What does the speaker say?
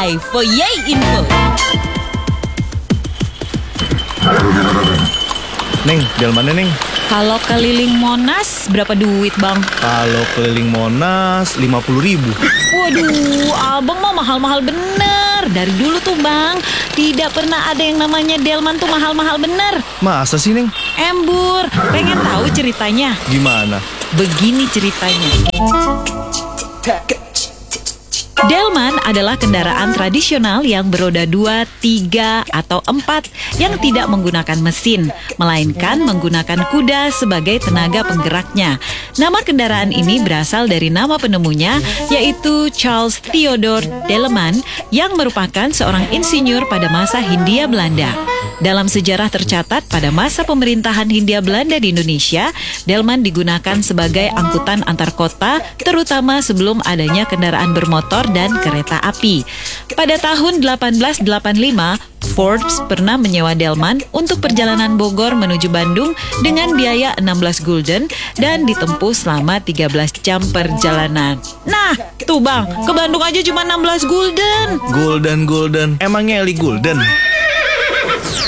by Foyay Info. Neng, jalan mana Neng? Kalau keliling Monas berapa duit bang? Kalau keliling Monas 50.000. Waduh, abang mah mahal-mahal bener. Dari dulu tuh bang, tidak pernah ada yang namanya delman tuh mahal-mahal bener. Masa sih Neng? Embur, pengen tahu ceritanya? Gimana? Begini ceritanya. Delman adalah kendaraan tradisional yang beroda 2, 3, atau 4 yang tidak menggunakan mesin, melainkan menggunakan kuda sebagai tenaga penggeraknya. Nama kendaraan ini berasal dari nama penemunya, yaitu Charles Theodore Delman, yang merupakan seorang insinyur pada masa Hindia Belanda. Dalam sejarah tercatat pada masa pemerintahan Hindia Belanda di Indonesia, delman digunakan sebagai angkutan antar kota, terutama sebelum adanya kendaraan bermotor dan kereta api. Pada tahun 1885, Forbes pernah menyewa delman untuk perjalanan Bogor menuju Bandung dengan biaya 16 gulden dan ditempuh selama 13 jam perjalanan. Nah, tuh bang, ke Bandung aja cuma 16 gulden. Gulden. Emangnya Eli Gulden?